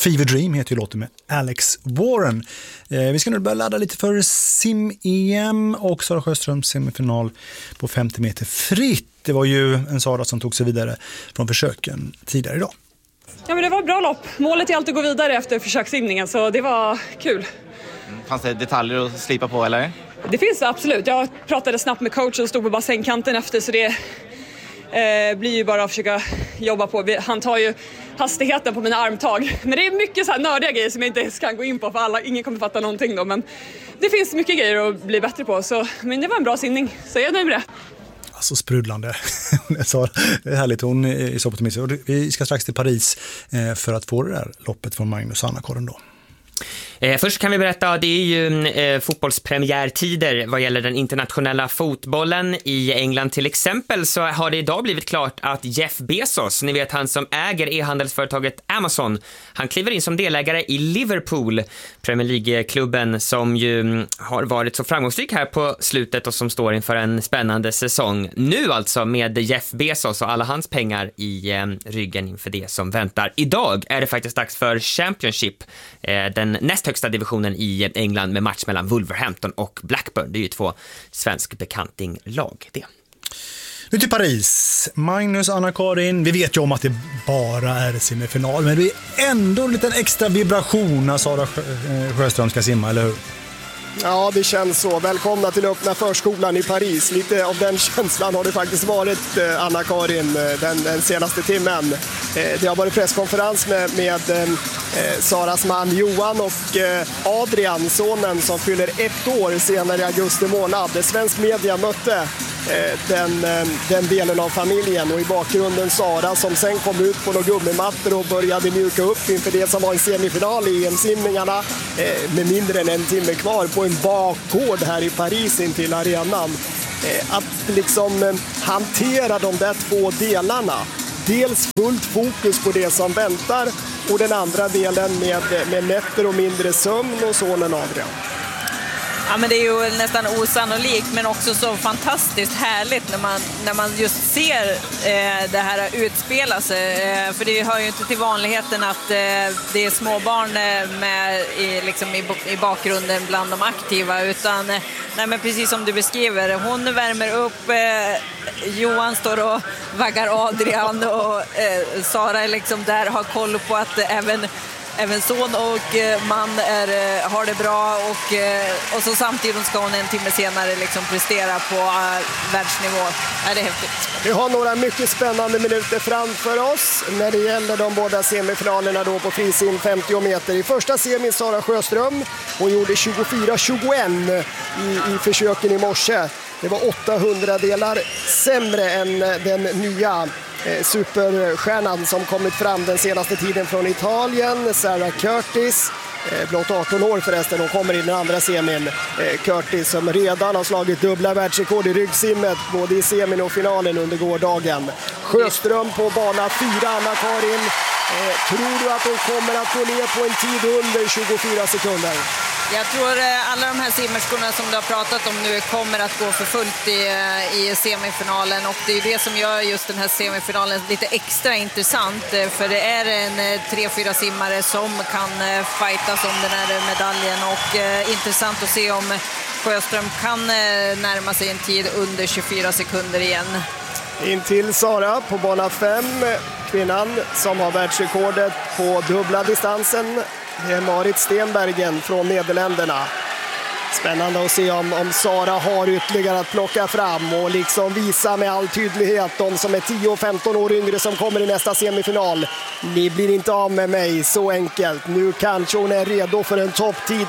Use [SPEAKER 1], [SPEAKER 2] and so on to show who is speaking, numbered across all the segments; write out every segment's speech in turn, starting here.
[SPEAKER 1] Fever Dream heter ju låten med Alex Warren. Vi ska nu börja ladda lite för sim-EM och Sara Sjöströms semifinal på 50 meter fritt. Det var ju en Sara som tog sig vidare från försöken tidigare idag.
[SPEAKER 2] Ja, men det var ett bra lopp. Målet är alltid att gå vidare efter försökssimningen, så det var kul.
[SPEAKER 3] Fanns det detaljer att slipa på eller?
[SPEAKER 2] Det finns det absolut. Jag pratade snabbt med coachen och stod på bassängkanten efter, så det blir ju bara att försöka jobba på. Han tar ju hastigheten på mina armtag. Men det är mycket så här nördiga grejer som jag inte ens kan gå in på, för ingen kommer fatta någonting då. Men det finns mycket grejer att bli bättre på. Men det var en bra simning, så jag är nöjd med det.
[SPEAKER 1] Alltså sprudlande. Det är härligt, hon är så optimistisk. Vi ska strax till Paris för att få det där loppet från Magnus och Anna-Karin då.
[SPEAKER 4] Först kan vi berätta, det är ju fotbollspremiärtider vad gäller den internationella fotbollen. I England till exempel så har det idag blivit klart att Jeff Bezos, ni vet han som äger e-handelsföretaget Amazon, han kliver in som delägare i Liverpool, Premier League-klubben som ju har varit så framgångsrik här på slutet och som står inför en spännande säsong. Nu alltså med Jeff Bezos och alla hans pengar i ryggen inför det som väntar. Idag är det faktiskt dags för Championship, den näst högsta divisionen i England med match mellan Wolverhampton och Blackburn. Det är ju två svensk bekantinglag det.
[SPEAKER 1] Nu till Paris. Magnus, Anna-Karin, vi vet ju om att det bara är semifinal, men det är ändå en liten extra vibration när Sara Sjöström ska simma, eller hur?
[SPEAKER 5] Ja, det känns så. Välkomna till öppna förskolan i Paris. Lite av den känslan har det faktiskt varit, Anna-Karin, den senaste timmen. Det har varit presskonferens med Saras man Johan och Adrian, sonen som fyller 1 år senare i augusti månad. Svensk media mötte den delen av familjen, och i bakgrunden Sara som sen kom ut på några gummimattor och började mjuka upp inför det som var en semifinal i EM-simningarna med mindre än en timme kvar på en bakgård här i Paris in till arenan. Att liksom hantera de där två delarna, dels fullt fokus på det som väntar och den andra delen med nätter och mindre sömn och sonen Adrian.
[SPEAKER 6] Ja, men det är ju nästan osannolikt, men också så fantastiskt härligt när man just ser det här utspela sig. För det hör ju inte till vanligheten att det är småbarn med i bakgrunden bland de aktiva, utan nej, men precis som du beskriver, hon värmer upp, Johan står och vaggar Adrian och Sara är liksom där, har koll på att även son och man har det bra, och så samtidigt ska hon en timme senare liksom prestera på världsnivå. Det är häftigt.
[SPEAKER 5] Vi har några mycket spännande minuter framför oss när det gäller de båda semifinalerna då på frisim 50 meter. I första semin Sara Sjöström, hon gjorde 24-21 i försöken i morse. Det var 800 delar sämre än den nya superstjärnan som kommit fram den senaste tiden från Italien, Sarah Curtis. Blott 18 år förresten, hon kommer i den andra semin. Curtis som redan har slagit dubbla världsrekord i ryggsimmet både i semin och finalen under gårdagen. Sjöström på bana 4, Anna-Karin. Tror du att hon kommer att gå ner på en tid under 24 sekunder?
[SPEAKER 6] Jag tror alla de här simmerskorna som du har pratat om nu kommer att gå för fullt i semifinalen, och det är det som gör just den här semifinalen lite extra intressant, för det är en 3-4 simmare som kan fightas om den här medaljen, och intressant att se om Sjöström kan närma sig en tid under 24 sekunder igen.
[SPEAKER 5] In till Sara på bana 5, kvinnan som har världsrekordet på dubbla distansen. Det är Marit Stenbergen från Nederländerna. Spännande att se om Sara har ytterligare att plocka fram och liksom visa med all tydlighet de som är 10 och 15 år yngre som kommer i nästa semifinal. Ni blir inte av med mig så enkelt. Nu kanske hon är redo för en topptid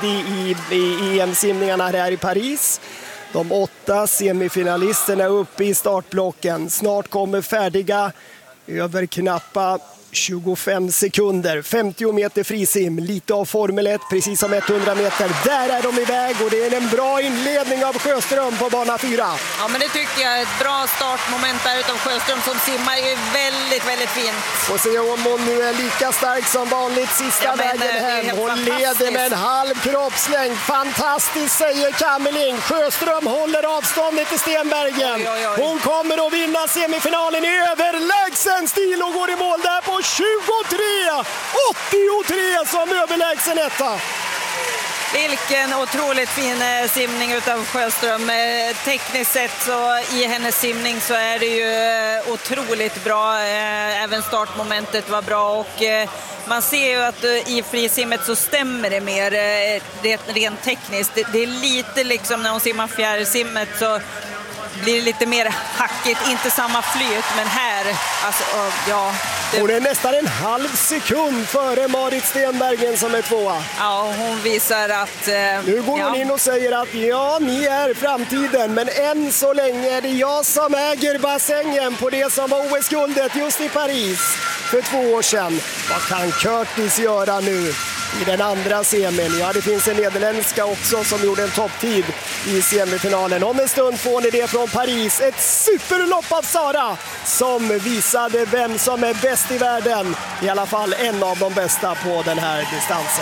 [SPEAKER 5] i EM-simningarna här i Paris. De 8 semifinalisterna är uppe i startblocken. Snart kommer färdiga över knappa 25 sekunder. 50 meter frisim, lite av Formel 1, precis som 100 meter. Där är de iväg, och det är en bra inledning av Sjöström på bana 4.
[SPEAKER 6] Ja, men det tycker jag är ett bra startmoment där utav Sjöström som simmar är väldigt, väldigt fint.
[SPEAKER 5] Och se om hon nu är lika stark som vanligt sista vägen hem. Hon leder med en halv kroppslängd. Fantastiskt, säger Kammeling. Sjöström håller avståndet till Stenbergen. Hon kommer att vinna semifinalen i överlägsen stil och går i mål där på 83 som överlägsen etta.
[SPEAKER 6] Vilken otroligt fin simning utav Sjöström. Tekniskt sett så i hennes simning så är det ju otroligt bra. Även startmomentet var bra och man ser ju att i frisimmet så stämmer det mer rent tekniskt. Det är lite liksom när hon simmar fjärrsimmet så blir det lite mer hackigt, inte samma flyt, men här, alltså, ja.
[SPEAKER 5] Hon är nästan en halv sekund före Marit Stenbergen som är tvåa.
[SPEAKER 6] Ja, hon visar att...
[SPEAKER 5] nu går hon in och säger att ja, ni är framtiden, men än så länge är det jag som äger bassängen på det som var OS-guldet just i Paris för 2 år sedan. Vad kan Curtis göra nu i den andra semin? Ja, det finns en nederländska också som gjorde en topptid i semifinalen. Om en stund får ni det från Paris. Ett superlopp av Sara som visade vem som är bäst i världen. I alla fall en av de bästa på den här distansen.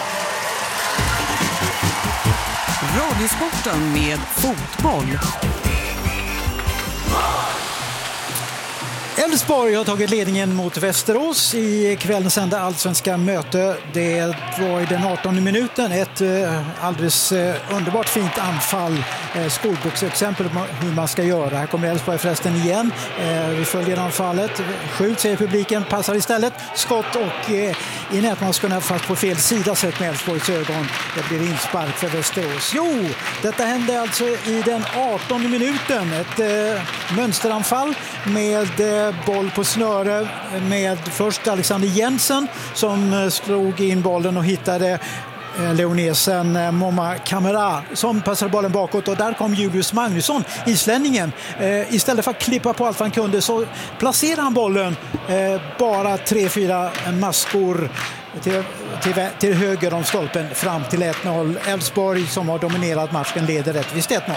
[SPEAKER 7] Radiosporten med fotboll.
[SPEAKER 8] Elfsborg har tagit ledningen mot Västerås i kvällens enda allsvenska möte. Det var i den 18:e minuten ett alldeles underbart fint anfall. Skolboksexempel på hur man ska göra. Här kommer Elfsborg förresten igen. Vi följer anfallet. Skjut, säger publiken. Passar istället. Skott och i nätmaskorna fast på fel sida sett med Elfsborgs ögon. Det blir inspark för Västerås. Jo, detta hände alltså i den 18:e minuten. Ett mönsteranfall med boll på snöre med först Alexander Jensen som slog in bollen och hittade leonesen Momma Kamera som passade bollen bakåt och där kom Julius Magnusson, islänningen. Istället för att klippa på allt han kunde så placerade han bollen bara 3-4 maskor till höger om stolpen fram till 1-0. Elfsborg som har dominerat matchen leder rättvist 1-0.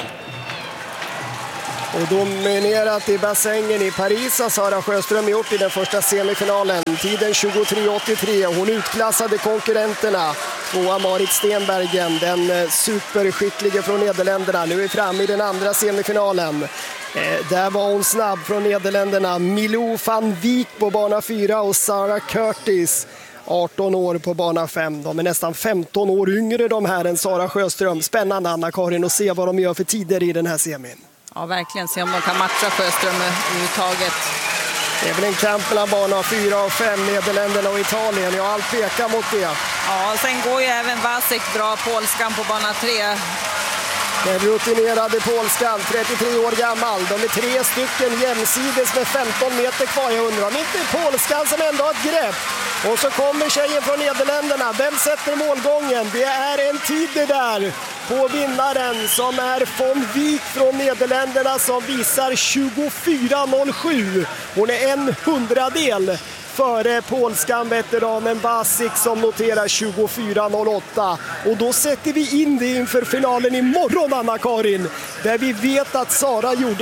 [SPEAKER 5] Och dominerat i bassängen i Paris har Sara Sjöström gjort i den första semifinalen. Tiden 23.83. Hon utklassade konkurrenterna. Tvåa Marit Stenbergen, den superskicklige från Nederländerna. Nu är framme i den andra semifinalen. Där var hon snabb från Nederländerna. Milou van Wijk på bana 4 och Sarah Curtis 18 år på bana 5. De är nästan 15 år yngre de här än Sara Sjöström. Spännande, Anna-Karin, att se vad de gör för tider i den här semin.
[SPEAKER 6] Ja, verkligen. Se om de kan matcha Sjöström överhuvudtaget.
[SPEAKER 5] Det är väl en kamp mellan bana 4 och 5, Nederländerna och Italien. Ja, allt pekar mot det.
[SPEAKER 6] Ja, sen går ju även Vasek bra, polskan på bana 3.
[SPEAKER 5] Den rutinerade polskan, 33 år gammal. De är 3 stycken jämsides med 15 meter kvar. Jag undrar om inte polskan som ändå har ett grepp. Och så kommer tjejen från Nederländerna. Vem sätter målgången? Det är en tid det där på vinnaren som är von Wijk från Nederländerna som visar 24.07. Hon är 1/100 före polskan veteranen Vasek som noterar 24.08. Och då sätter vi in det inför finalen imorgon, Anna-Karin, där vi vet att Sara gjorde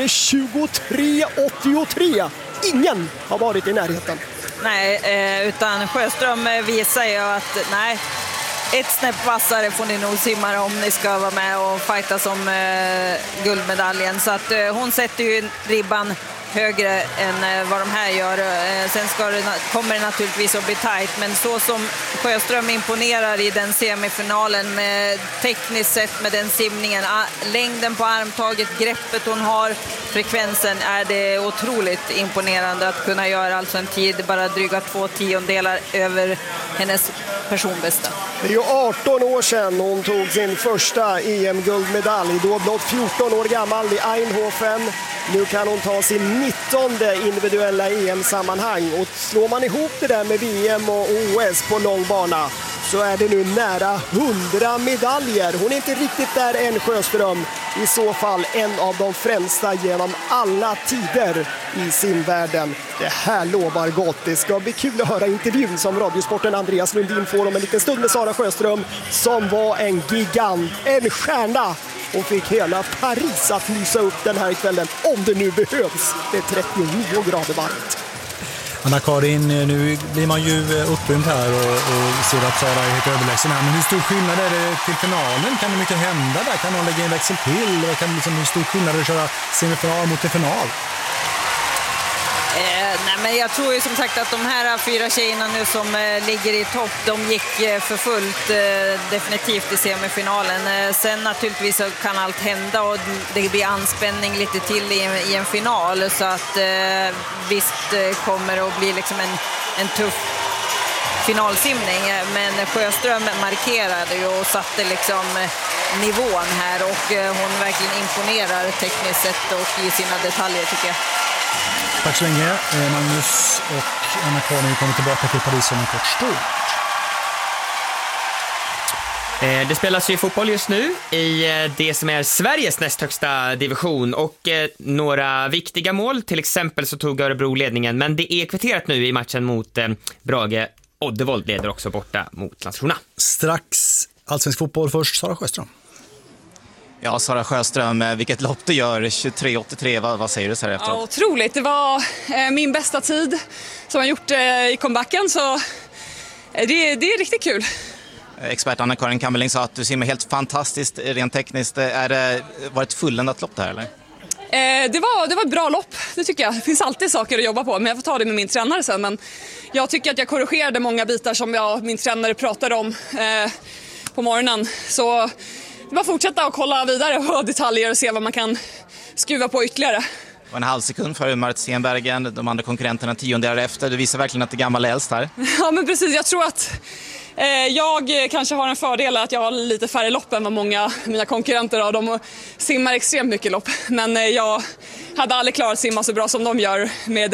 [SPEAKER 5] 23.83. Ingen har varit i närheten.
[SPEAKER 6] Nej, utan Sjöström visar ju att nej, ett snäpp vassare får ni nog simma om ni ska vara med och fighta som guldmedaljen. Så att hon sätter ju ribban högre än vad de här gör. Sen kommer det naturligtvis att bli tajt, men så som Sjöström imponerar i den semifinalen med tekniskt sett med den simningen, längden på armtaget, greppet hon har, frekvensen, är det otroligt imponerande att kunna göra alltså en tid bara dryga 2/10 över hennes personbästa.
[SPEAKER 5] Det är ju 18 år sedan hon tog sin första EM-guldmedalj, då blott 14 år gammal i Eindhoven. Nu kan hon ta sin 19:e individuella EM-sammanhang, och slår man ihop det där med VM och OS på långbana så är det nu nära 100 medaljer. Hon är inte riktigt där än, Sjöström. I så fall en av de främsta genom alla tider i simvärlden. Det här lovar gott. Det ska bli kul att höra intervjun som Radiosporten Andreas Lundin får om en liten stund med Sara Sjöström, som var en gigant, en stjärna, och fick hela Paris att lysa upp den här kvällen, om det nu behövs. Det är 39 grader varmt.
[SPEAKER 1] Anna-Karin, nu blir man ju upprymd här och ser att Sara är helt överlägsen här. Men hur stor skillnad är det till finalen? Kan det mycket hända där? Kan någon lägga en växel till? Hur stor skillnad är det att köra semifinal mot en final?
[SPEAKER 6] Nej, men jag tror ju som sagt att de här 4 tjejerna nu som ligger i topp, de gick för fullt definitivt i semifinalen. Sen naturligtvis så kan allt hända och det blir anspänning lite till i en final, så att visst kommer att bli liksom en tuff finalsimning, men Sjöström markerade ju och satte liksom nivån här, och hon verkligen imponerar tekniskt sett och i sina detaljer, tycker jag.
[SPEAKER 1] Tack så länge. Magnus och Anna-Karin kommer tillbaka till Paris om en kort stund.
[SPEAKER 4] Det spelas ju fotboll just nu i det som är Sveriges näst högsta division, och några viktiga mål, till exempel så tog Örebro ledningen, men det är kvitterat nu i matchen mot Brage. Oddevold leder också borta mot Landskrona.
[SPEAKER 1] Strax allsvensk fotboll, först Sara Sjöström.
[SPEAKER 3] Ja, Sara Sjöström, vilket lopp du gör, 23.83, vad säger du så här efteråt?
[SPEAKER 2] Ja, otroligt, det var min bästa tid som jag gjort i comebacken, så det är riktigt kul.
[SPEAKER 3] Expert Anna-Karin Kammerling sa att du simmar helt fantastiskt rent tekniskt. Var det ett fulländat lopp det här, eller?
[SPEAKER 2] Det var ett bra lopp, det tycker jag. Det finns alltid saker att jobba på, men jag får ta det med min tränare sen. Men jag tycker att jag korrigerade många bitar som min tränare pratade om på morgonen. Så det var fortsätta att kolla vidare på detaljer och se vad man kan skruva på ytterligare.
[SPEAKER 3] Det var en halv sekund för Marit Stenbergen, de andra konkurrenterna 10 efter. Du visar verkligen att det är gammal äldst här.
[SPEAKER 2] Ja, men precis. Jag tror att jag kanske har en fördel att jag har lite färre lopp än vad många av mina konkurrenter har. De simmar extremt mycket lopp. Men jag hade aldrig klarat simma så bra som de gör med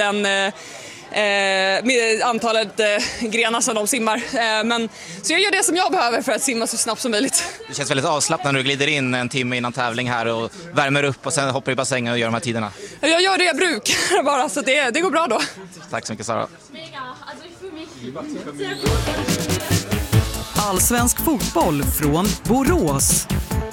[SPEAKER 2] med antalet grenar som de simmar. Så jag gör det som jag behöver för att simma så snabbt som möjligt.
[SPEAKER 3] Det känns väldigt avslappnat när du glider in en timme innan tävling här och värmer upp och sen hoppar i bassängen och gör de här tiderna.
[SPEAKER 2] Jag gör det jag brukar bara, så det går bra då.
[SPEAKER 3] Tack så mycket, Sara.
[SPEAKER 7] Allsvensk fotboll från Borås.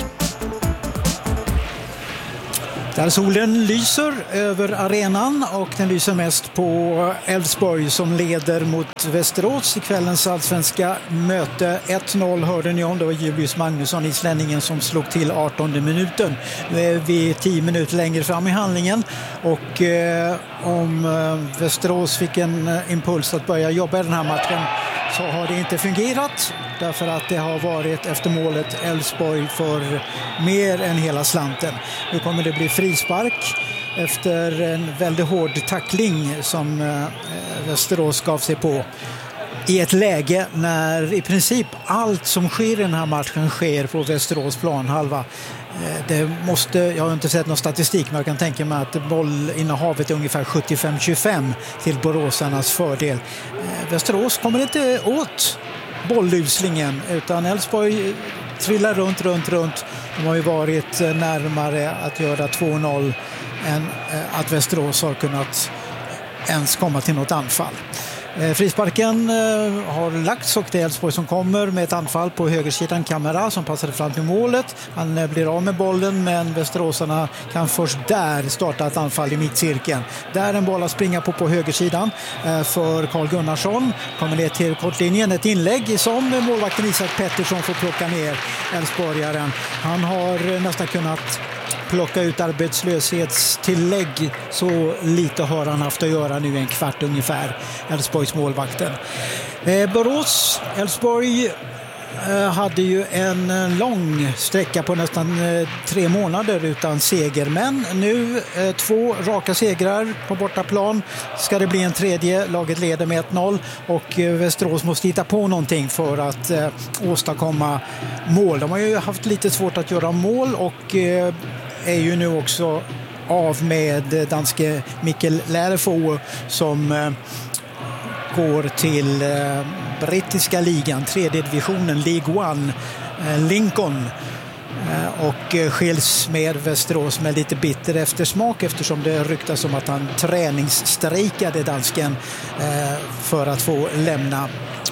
[SPEAKER 8] Där solen lyser över arenan, och den lyser mest på Elfsborg som leder mot Västerås i kvällens allsvenska möte. 1-0 hörde ni om, det var Julius Magnusson, islänningen, som slog till 18:e minuten. Nu är vi 10 minuter längre fram i handlingen, och om Västerås fick en impuls att börja jobba i den här matchen så har det inte fungerat, därför att det har varit efter målet Elfsborg för mer än hela slanten. Nu kommer det bli frispark efter en väldigt hård tackling som Västerås gav sig på i ett läge när i princip allt som sker i den här matchen sker på Västerås planhalva. Jag har inte sett någon statistik, men jag kan tänka mig att bollinnehavet är ungefär 75-25 till boråsarnas fördel. Västerås kommer inte åt bolluslingen, utan Elfsborg trillar runt. De har ju varit närmare att göra 2-0 än att Västerås har kunnat ens komma till något anfall. Frisparken har lagts, och det är Elfsborg som kommer med ett anfall på högersidan. Kamera som passade fram till målet. Han blir av med bollen, men västeråsarna kan först där starta ett anfall i mittcirkeln. Där en boll att springa på högersidan för Carl Gunnarsson. Kommer ner till kortlinjen, ett inlägg som målvakten Isak Pettersson får plocka ner Elfsborgaren. Han har nästan kunnat plocka ut arbetslöshetstillägg, så lite har han haft att göra nu, en kvart ungefär, Elfsborgs målvakten. Borås, Elfsborg hade ju en lång sträcka på nästan 3 månader utan seger, men nu 2 raka segrar på bortaplan. Ska det bli en tredje? Laget leder med 1-0, och Västerås måste hitta på någonting för att åstadkomma mål. De har ju haft lite svårt att göra mål, och är ju nu också av med danske Mikkel Lærefo som går till brittiska ligan, 3:e divisionen, League One, Lincoln, och skiljs med Västerås med lite bitter eftersmak, eftersom det ryktas om att han träningsstrejkade dansken för att få lämna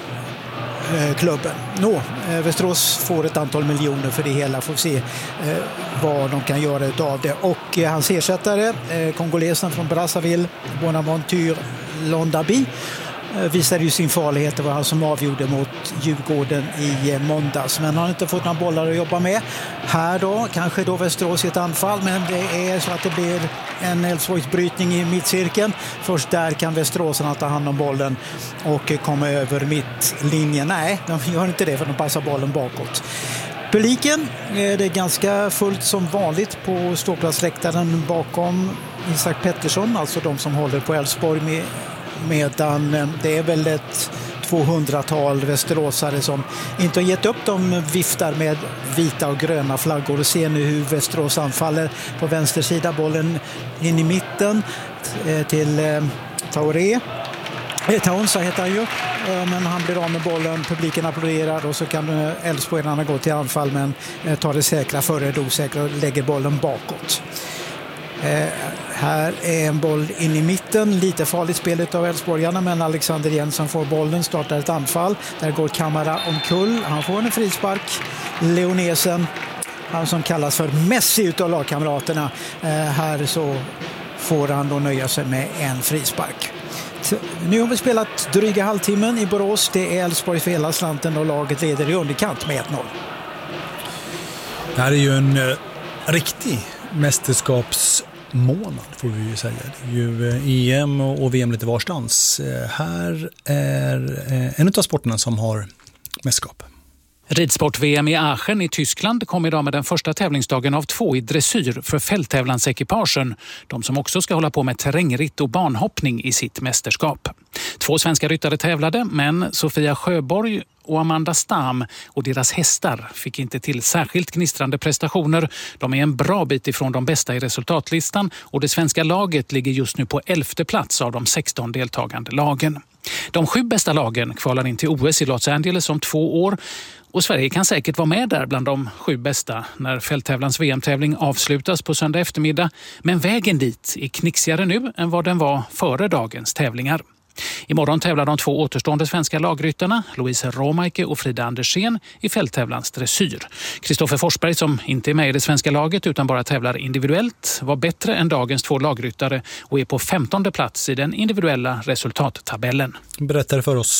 [SPEAKER 8] klubben. Västerås får ett antal miljoner för det hela, får se vad de kan göra utav det. Och hans ersättare, kongolesen från Brazzaville, Bonaventure Londabi, visade ju sin farlighet. Det var han som avgjorde mot Djurgården i måndags. Men han har inte fått några bollar att jobba med. Här då, kanske då Västerås i ett anfall. Men det är så att det blir en Elfsborgsbrytning i mittcirkeln. Först där kan Västeråsarna ta hand om bollen och komma över mittlinjen. Nej, de gör inte det för de passar bollen bakåt. Publiken, det är ganska fullt som vanligt på ståplatsläktaren bakom Isak Pettersson, alltså de som håller på Elfsborg, medan det är väl ett 200-tal västeråsare som inte har gett upp. De viftar med vita och gröna flaggor och ser nu hur Västerås anfaller på vänster sida. Bollen in i mitten till Tauré. Taunsa heter han ju, men han blir av med bollen, publiken applåderar och så kan Elfsborgarna gå till anfall men tar det säkra före det osäkra och lägger bollen bakåt. Här är en boll in i mitten, lite farligt spel av Elfsborgarna, men Alexander Jensen får bollen, startar ett anfall. Där går Kamara omkull, han får en frispark. Leonesen, han som kallas för Messi utav lagkamraterna, här så får han då nöja sig med en frispark. Nu har vi spelat dryga halvtimmen i Borås. Det är Elfsborg för hela slanten och laget leder i underkant med 1-0.
[SPEAKER 1] Det här är ju en riktig mästerskapsmånad får vi ju säga. Det är ju EM och VM lite varstans. Här är en av sporterna som har mästerskap.
[SPEAKER 9] Ridsport-VM i Aachen i Tyskland kom idag med den första tävlingsdagen av 2 i dressyr för fälttävlansekipagen. De som också ska hålla på med terrängritt och banhoppning i sitt mästerskap. 2 svenska ryttare tävlade, men Sofia Sjöborg och Amanda Stam och deras hästar fick inte till särskilt gnistrande prestationer. De är en bra bit ifrån de bästa i resultatlistan och det svenska laget ligger just nu på 11:e plats av de 16 deltagande lagen. De 7 bästa lagen kvalar in till OS i Los Angeles om 2 år. Och Sverige kan säkert vara med där bland de 7 bästa när fälttävlans VM-tävling avslutas på söndag eftermiddag. Men vägen dit är knixigare nu än vad den var före dagens tävlingar. Imorgon tävlar de 2 återstående svenska lagryttarna, Louise Romaike och Frida Andersén, i fälttävlans dressyr. Kristoffer Forsberg, som inte är med i det svenska laget utan bara tävlar individuellt, var bättre än dagens 2 lagryttare och är på 15:e plats i den individuella resultattabellen.
[SPEAKER 1] Berättar för oss